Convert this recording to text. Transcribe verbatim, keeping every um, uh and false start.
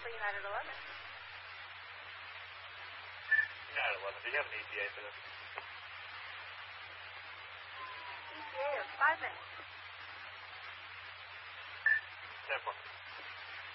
for United eleven. United eleven, do you have an E T A for this? E T A of five minutes. ten four.